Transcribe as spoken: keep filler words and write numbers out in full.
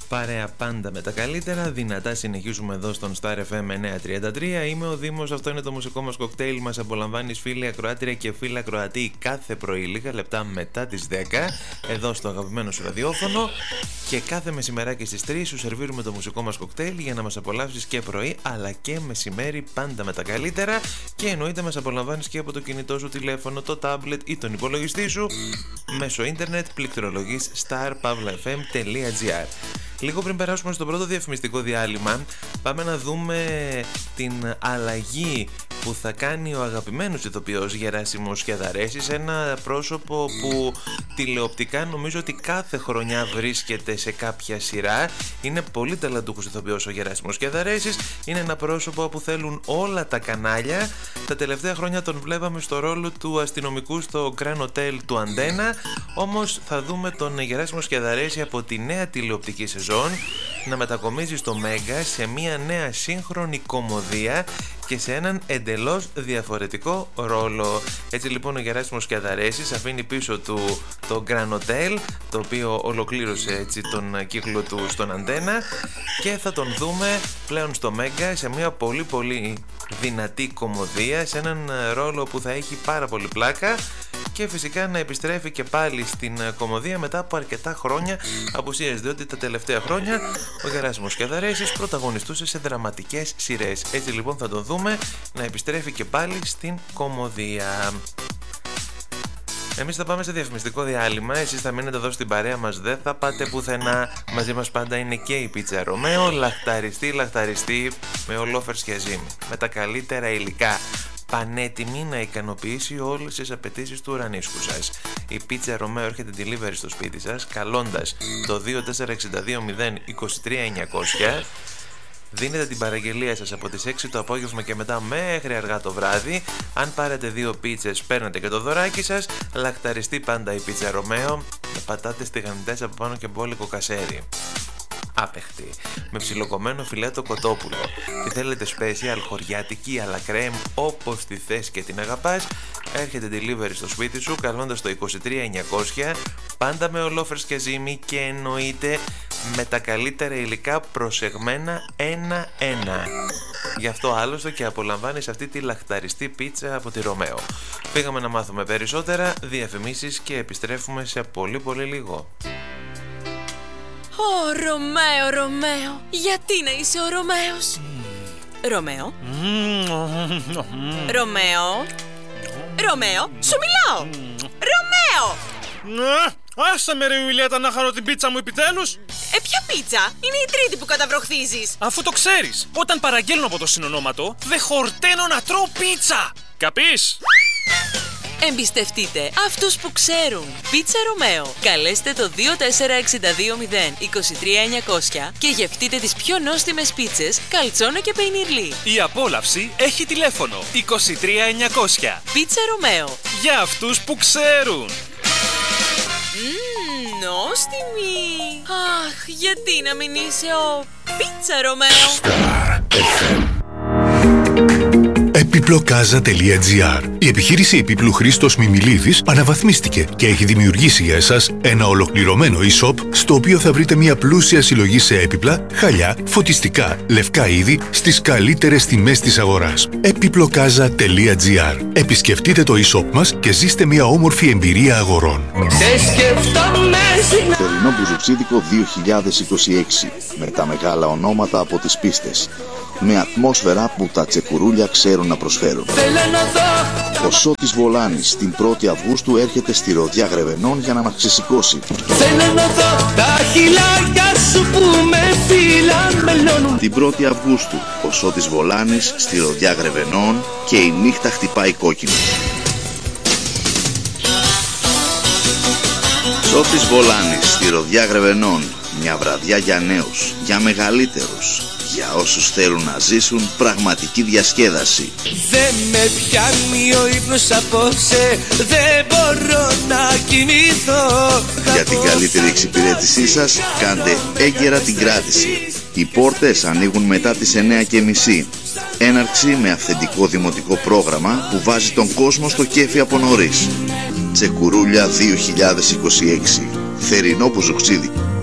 Παρέα πάντα με τα καλύτερα, δυνατά συνεχίζουμε εδώ στον Star εφ εμ εννιακόσια τριάντα τρία. Είμαι ο Δήμος, αυτό είναι το μουσικό μας κοκτέιλ. Μας απολαμβάνεις φίλοι ακροάτρια και φίλοι ακροατή κάθε πρωί, λίγα λεπτά μετά τις δέκα, εδώ στο αγαπημένο σου ραδιόφωνο. Και κάθε μεσημεράκι στις τρεις σου σερβίρουμε το μουσικό μας κοκτέιλ για να μας απολαύσεις και πρωί αλλά και μεσημέρι, πάντα με τα καλύτερα. Και εννοείται μας απολαμβάνεις και από το κινητό σου τηλέφωνο, το τάμπλετ ή τον υπολογιστή σου μέσω ίντερνετ, πληκτρολογής star pavla f m τελεία gr. Λίγο πριν περάσουμε στο πρώτο διαφημιστικό διάλειμμα, πάμε να δούμε την αλλαγή που θα κάνει ο αγαπημένος ηθοποιός Γεράσιμος Κιαδαρέσης, ένα πρόσωπο που τηλεοπτικά νομίζω ότι κάθε χρονιά βρίσκεται σε κάποια σειρά. Είναι πολύ ταλαντούχος ηθοποιός ο Γεράσιμος Κιαδαρέσης, είναι ένα πρόσωπο που θέλουν όλα τα κανάλια. Τα τελευταία χρόνια τον βλέπαμε στο ρόλο του αστυνομικού στο Grand Hotel του Αντένα, όμως θα δούμε τον Γεράσιμο Κιαδαρέση από τη νέα τηλεοπτική σεζόν να μετακομίζει στο Μέγκα σε μια νέα σύγχρονη κωμωδία και σε έναν εντελώς διαφορετικό ρόλο. Έτσι λοιπόν ο Γεράσιμος Κιαδαρέσης αφήνει πίσω του το Grand Hotel, το οποίο ολοκλήρωσε έτσι τον κύκλο του στον Αντένα, και θα τον δούμε πλέον στο Μέγκα σε μια πολύ πολύ δυνατή κωμωδία, σε έναν ρόλο που θα έχει πάρα πολύ πλάκα, και φυσικά να επιστρέφει και πάλι στην κωμωδία μετά από αρκετά χρόνια απουσίας, διότι τα τελευταία χρόνια ο Γεράσιμος Κιαδαρέσης πρωταγωνιστούσε σε δραματικές σειρές. Έτσι λοιπόν θα τον δούμε να επιστρέφει και πάλι στην κωμωδία. Εμείς θα πάμε σε διαφημιστικό διάλειμμα, εσείς θα μείνετε εδώ στην παρέα μας, δεν θα πάτε πουθενά. Μαζί μας πάντα είναι και η πίτσα Ρωμαίο, λαχταριστή, λαχταριστή με ολόφερς και ζύμη, με τα καλύτερα υλικά, πανέτοιμη να ικανοποιήσει όλες τις απαιτήσεις του ουρανίσκου σας. Η πίτσα Ρωμαίο έρχεται delivery στο σπίτι σας καλώντας το δύο τέσσερα έξι δύο μηδέν δύο τρία εννιακόσια. Δίνετε την παραγγελία σας από τις έξι το απόγευμα και μετά μέχρι αργά το βράδυ. Αν πάρετε δύο πίτσες παίρνετε και το δωράκι σας. Λακταριστεί πάντα η πίτσα Ρωμαίο με πατάτες τηγανιτές από πάνω και μπόλικο κασέρι. Άπεχτη, με ψιλοκομμένο φιλέτο κοτόπουλο. Τι θέλετε special, χωριάτικη, αλλά κρέμ, όπως τη θες και την αγαπάς. Έρχεται delivery στο σπίτι σου καλώντας το δύο τρία εννιακόσια, πάντα με ολόφερς και ζύμη, και εννοείται με τα καλύτερα υλικά προσεγμένα ένα-ένα. Γι' αυτό άλλωστε και απολαμβάνεις αυτή τη λαχταριστή πίτσα από τη Ρωμαίο. Πήγαμε να μάθουμε περισσότερα, διαφημίσεις και επιστρέφουμε σε πολύ πολύ λίγο. Ω, Ρωμαίο, Ρωμαίο, γιατί να είσαι ο Ρωμαίος? Mm. Ρωμαίο. Mm. Ρωμαίο. Ρωμαίο, σου μιλάω. Mm. Ρωμαίο. Mm. Άσε με ρε Ιουλιέτα να χαρώ την πίτσα μου επιτέλους. Ε, ποια πίτσα? Είναι η τρίτη που καταβροχθίζεις. Αφού το ξέρεις, όταν παραγγέλνω από το συνονόματο, δεν χορταίνω να τρώω πίτσα. Καπείς? Εμπιστευτείτε αυτούς που ξέρουν. Πίτσα Ρωμαίο. Καλέστε το δύο τέσσερα έξι δύο μηδέν δύο τρία εννιακόσια και γευτείτε τις πιο νόστιμες πίτσες καλτσόνο και πεϊνιρλί. Η απόλαυση έχει τηλέφωνο δύο τρία εννιακόσια. Πίτσα Ρωμαίο. Για αυτούς που ξέρουν. Μμμ, νόστιμη. Αχ, γιατί να μην είσαι ο Πίτσα Ρωμαίο? Star εφ εμ. Επιπλοκάζα τελεία τζι άρ. Η επιχείρηση επίπλου Χρήστος Μιμιλίδης αναβαθμίστηκε και έχει δημιουργήσει για εσάς ένα ολοκληρωμένο e-shop στο οποίο θα βρείτε μια πλούσια συλλογή σε έπιπλα, χαλιά, φωτιστικά, λευκά είδη στις καλύτερες τιμές της αγοράς. επιπλοκάζα τελεία τζι άρ. Επισκεφτείτε το e-shop μας και ζήστε μια όμορφη εμπειρία αγορών. Θερινό Μπουζουξίδικο δύο χιλιάδες είκοσι έξι, με τα μεγάλα ονόματα από τις πίστες, με ατμόσφαιρα που τα τσεκουρούλια ξέρουν να προσφέρουν. Ο Σώτης Βολάνης την πρώτη Αυγούστου έρχεται στη Ροδιά Γρεβενών για να μας ξεσηκώσει. Την πρώτη Αυγούστου ο Σώτης Βολάνης στη Ροδιά Γρεβενών και η νύχτα χτυπάει κόκκινο. Σώτης Βολάνης στη Ροδιά Γρεβενών, μια βραδιά για νέους, για μεγαλύτερους, για όσους θέλουν να ζήσουν πραγματική διασκέδαση. Δεν με πιάνει ο ύπνος απόψε, δεν μπορώ να κοιμηθώ. Για την καλύτερη εξυπηρέτησή σας κάντε έγκαιρα την κράτηση. Οι πόρτες ανοίγουν μετά τις εννιά και μισή. Έναρξη με αυθεντικό δημοτικό πρόγραμμα που βάζει τον κόσμο στο κέφι από νωρίς. Τσεκουρούλια δύο χιλιάδες είκοσι έξι. Θερινό Μπουζουξίδικο.